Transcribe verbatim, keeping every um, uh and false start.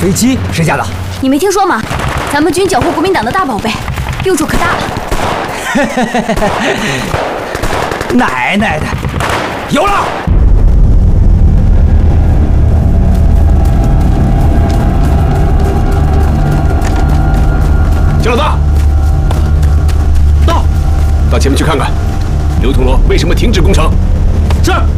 飞机谁家的？ 你没听说吗？咱们军缴获国民党的大宝贝，用处可大了。 奶奶的，有了！ 江老大，到，到前面去看看，刘铜锣为什么停止攻城？ 是。